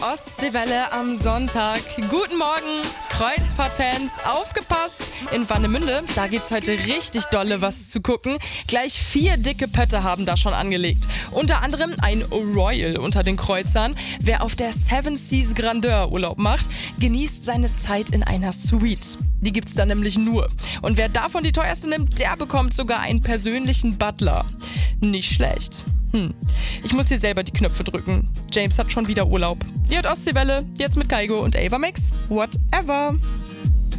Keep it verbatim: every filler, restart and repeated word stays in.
Ostseewelle am Sonntag. Guten Morgen, Kreuzfahrtfans, aufgepasst! In Warnemünde, da gibt's heute richtig dolle was zu gucken. Gleich vier dicke Pötte haben da schon angelegt. Unter anderem ein Royal unter den Kreuzern. Wer auf der Seven Seas Grandeur Urlaub macht, genießt seine Zeit in einer Suite. Die gibt's da nämlich nur. Und wer davon die teuerste nimmt, der bekommt sogar einen persönlichen Butler. Nicht schlecht. Hm. Ich muss hier selber die Knöpfe drücken. James hat schon wieder Urlaub. Ihr hört Ostseewelle, jetzt mit Kaigo und Ava Max. Whatever.